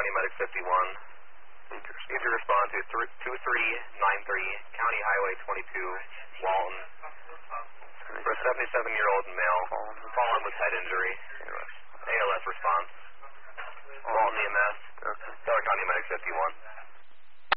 County Medic 51. Need to respond to 2393 County Highway 22, Walton. For a 77-year-old male, fallen with head injury. ALS response. Walton EMS. Teller County Medic 51.